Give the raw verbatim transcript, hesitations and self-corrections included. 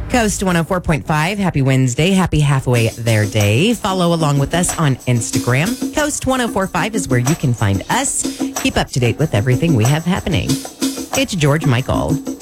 Coast one oh four point five. Happy Wednesday. Happy halfway there day. Follow along with us on Instagram. Coast one oh four point five is where you can find us. Keep up to date with everything we have happening. It's George Michael.